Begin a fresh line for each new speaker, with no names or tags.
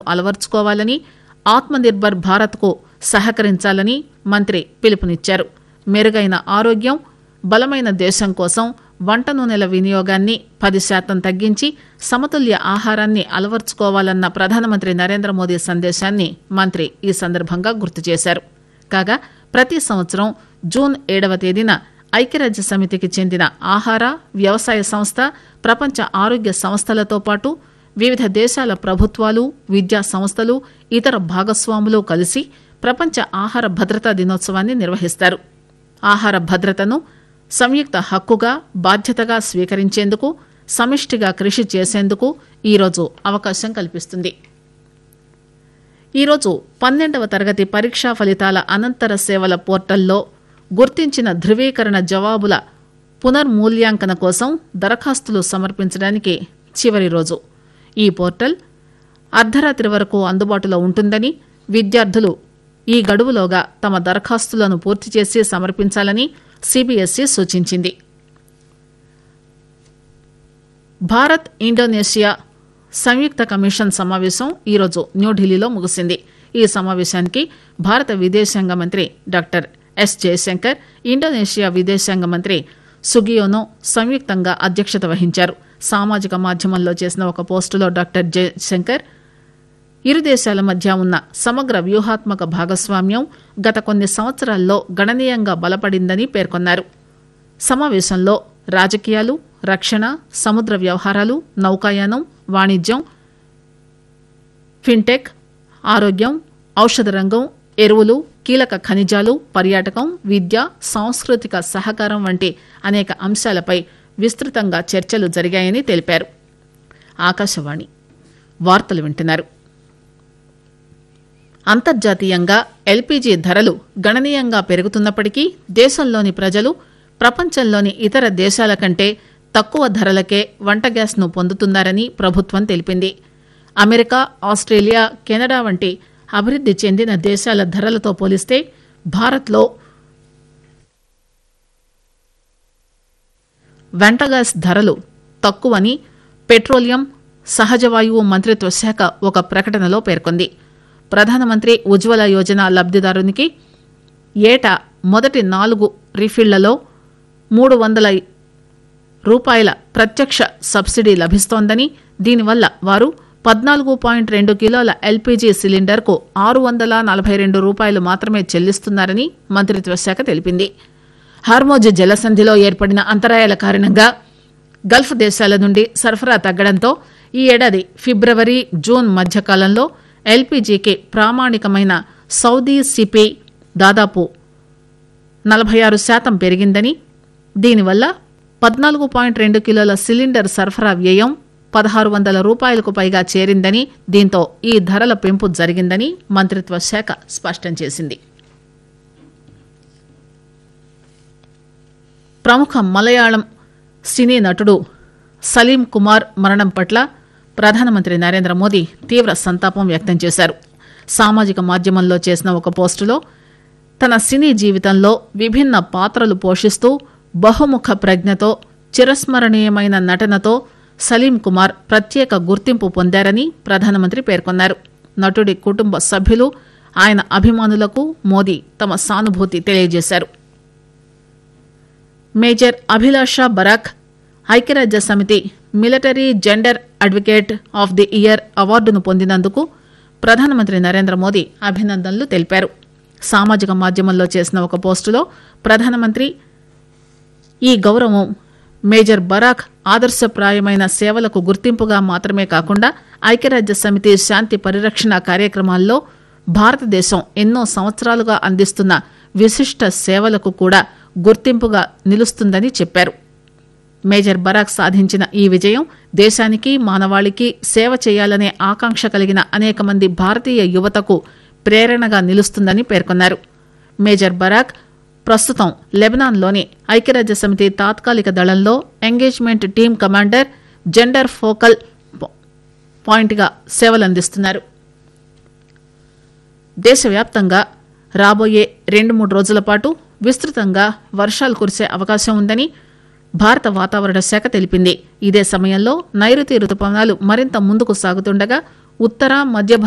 అలవర్చుకోవాలని ఆత్మనిర్భర్ భారత్కు సహకరించాలని మంత్రి పిలుపునిచ్చారు. మెరుగైన ఆరోగ్యం, బలమైన దేశం కోసం వంట నూనెల వినియోగాన్ని 10% తగ్గించి సమతుల్య ఆహారాన్ని అలవర్చుకోవాలన్న ప్రధానమంత్రి నరేంద్ర మోదీ సందేశాన్ని మంత్రి ఈ సందర్భంగా గుర్తు చేశారు. కాగా ప్రతి సంవత్సరం జూన్ 7వ తేదీన ఐక్యరాజ్య సమితికి చెందిన ఆహార, వ్యవసాయ సంస్థ, ప్రపంచ ఆరోగ్య సంస్థలతో పాటు వివిధ దేశాల ప్రభుత్వాలు, విద్యా సంస్థలు, ఇతర భాగస్వాములు కలిసి ప్రపంచ ఆహార భద్రతా దినోత్సవాన్ని నిర్వహిస్తారు. ఆహార భద్రతను సంయుక్త హక్కుగా, బాధ్యతగా స్వీకరించేందుకు, సమిష్టిగా కృషి చేసేందుకు ఈరోజు అవకాశం కల్పిస్తుంది. ఈరోజు 12వ తరగతి పరీక్షా ఫలితాల అనంతర సేవల పోర్టల్లో గుర్తించిన ధృవీకరణ జవాబుల పునర్మూల్యాంకన కోసం దరఖాస్తులు సమర్పించడానికి చివరి రోజు. ఈ పోర్టల్ అర్ధరాత్రి వరకు అందుబాటులో ఉంటుందని, విద్యార్థులు ఈ గడువులోగా తమ దరఖాస్తులను పూర్తి చేసి సమర్పించాలని సిబిఎస్ఈ సూచించింది. భారత్ ఇండోనేషియా సంయుక్త కమిషన్ సమావేశం ఈరోజు న్యూఢిల్లీలో ముగిసింది. ఈ సమావేశానికి భారత విదేశాంగ మంత్రి డాక్టర్ ఎస్ జయశంకర్, ఇండోనేషియా విదేశాంగ మంత్రి సుగియోనో సంయుక్తంగా అధ్యక్షత వహించారు. సామాజిక మాధ్యమంలో చేసిన ఒక పోస్టులో డాక్టర్ జయశంకర్ ఇరు దేశాల మధ్య ఉన్న సమగ్ర వ్యూహాత్మక భాగస్వామ్యం గత కొన్ని సంవత్సరాల్లో గణనీయంగా బలపడిందని పేర్కొన్నారు. సమావేశంలో రాజకీయాలు, రక్షణ, సముద్ర వ్యవహారాలు, నౌకాయానం, వాణిజ్యం, ఫిన్టెక్, ఆరోగ్యం, ఔషధ రంగం, ఎరువులు, కీలక ఖనిజాలు, పర్యాటకం, విద్య, సాంస్కృతిక సహకారం వంటి అనేక అంశాలపై విస్తృతంగా చర్చలు జరిగాయని తెలిపారు. ఆకాశవాణి వార్తలు వింటున్నారు. అంతర్జాతీయంగా ఎల్పీజీ ధరలు గణనీయంగా పెరుగుతున్నప్పటికీ దేశంలోని ప్రజలు ప్రపంచంలోని ఇతర దేశాల కంటే తక్కువ ధరలకే వంట గ్యాస్ను పొందుతున్నారని ప్రభుత్వం తెలిపింది. అమెరికా, ఆస్ట్రేలియా, కెనడా వంటి అభివృద్ది చెందిన దేశాల ధరలతో పోలిస్తే భారత్లో వంట గ్యాస్ ధరలు తక్కువని పెట్రోలియం, సహజ వాయువు మంత్రిత్వ శాఖ ఒక ప్రకటనలో పేర్కొంది. ప్రధానమంత్రి ఉజ్వల యోజన లబ్దిదారునికి ఏటా మొదటి 4 రీఫిళ్లలో ₹300 ప్రత్యక్ష సబ్సిడీ లభిస్తోందని, దీనివల్ల వారు 14.2 కిలోల ఎల్పీజీ సిలిండర్కు ₹642 మాత్రమే చెల్లిస్తున్నారని మంత్రిత్వ శాఖ తెలిపింది. హార్మోజ్ జలసంధిలో ఏర్పడిన అంతరాయాల కారణంగా గల్ఫ్ దేశాల నుండి సరఫరా తగ్గడంతో ఈ ఏడాది ఫిబ్రవరి, జూన్ మధ్యకాలంలో ఎల్పీజీకి ప్రామాణికమైన సౌదీ సిపి దాదాపు 46% పెరిగిందని, దీనివల్ల 14.2 కిలోల సిలిండర్ సరఫరా వ్యయం ₹1,600కు పైగా చేరిందని, దీంతో ఈ ధరల పెంపు జరిగిందని మంత్రిత్వ శాఖ స్పష్టం చేసింది. ప్రముఖ మలయాళం సినీ నటుడు సలీం కుమార్ మరణం పట్ల ప్రధానమంత్రి నరేంద్ర మోదీ తీవ్ర సంతాపం వ్యక్తం చేశారు. సామాజిక మాధ్యమంలో చేసిన ఒక పోస్టులో తన సినీ జీవితంలో విభిన్న పాత్రలు పోషిస్తూ బహుముఖ ప్రజ్ఞతో, చిరస్మరణీయమైన నటనతో సలీం కుమార్ ప్రత్యేక గుర్తింపు పొందారని ప్రధానమంత్రి పేర్కొన్నారు. నటుడి కుటుంబ సభ్యులు, ఆయన అభిమానులకు మోదీ తమ సానుభూతి తెలియజేశారు. మేజర్ అభిలాషా బరాక్ ఐక్యరాజ్య సమితి military gender advocate of the year అవార్డును పొందినందుకు ప్రధానమంత్రి నరేంద్ర మోదీ అభినందనలు తెలిపారు. సామాజిక మాధ్యమంలో చేసిన ఒక పోస్టులో ప్రధానమంత్రి ఈ గౌరవం మేజర్ బరాక్ ఆదర్శప్రాయమైన సేవలకు గుర్తింపుగా మాత్రమే కాకుండా ఐక్యరాజ్య సమితి శాంతి పరిరక్షణ కార్యక్రమాల్లో భారతదేశం ఎన్నో సంవత్సరాలుగా అందిస్తున్న విశిష్ట సేవలకు కూడా గుర్తింపుగా నిలుస్తుందని చెప్పారు. మేజర్ బరాక్ సాధించిన ఈ విజయం దేశానికి, మానవాళికి సేవ చేయాలనే ఆకాంక్ష కలిగిన అనేక మంది భారతీయ యువతకు ప్రేరణగా నిలుస్తుందని పేర్కొన్నారు. మేజర్ బరాక్ ప్రస్తుతం లెబనాన్లోని ఐక్యరాజ్య సమితి తాత్కాలిక దళంలో engagement team commander, gender focal పాయింట్గా సేవలందిస్తున్నారు. దేశవ్యాప్తంగా రాబోయే 2-3 రోజుల పాటు విస్తృతంగా వర్షాలు కురిసే అవకాశం ఉందని భారత వాతావరణ శాఖ తెలిపింది. ఇదే సమయంలో నైరుతి రుతుపవనాలు మరింత ముందుకు సాగుతుండగా ఉత్తర, మధ్య